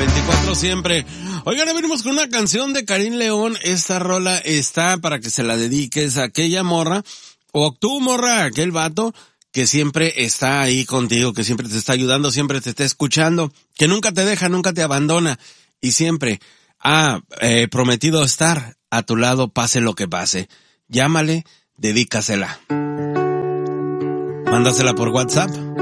24 siempre. Oigan, venimos con una canción de Karim León. Esta rola está para que se la dediques a aquella morra, o tú, morra, aquel vato que siempre está ahí contigo, que siempre te está ayudando, siempre te está escuchando, que nunca te deja, nunca te abandona y siempre ha prometido estar a tu lado pase lo que pase. Llámale, dedícasela. Mándasela por WhatsApp